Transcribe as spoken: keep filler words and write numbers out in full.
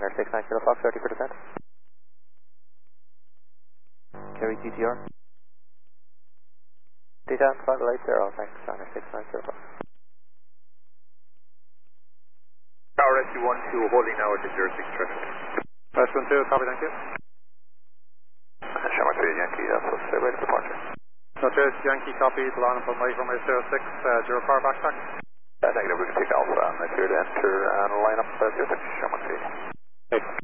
Connor six nine zero Fox, thirty percent. Carry G T R. T-down, flight light zero, thanks, Connor six nine zero Fox. Tower S U one two, holding now at the zero six traffic. S one two, copy, thank you. Shamrock three Yankee, that's what's the rate of departure. Notice, Yankee copy, line up on my runway zero six, uh, zero car backpack. Uh, negative, we can take Alpha and clear to enter and line up uh, zero six, Shamrock three. Hey.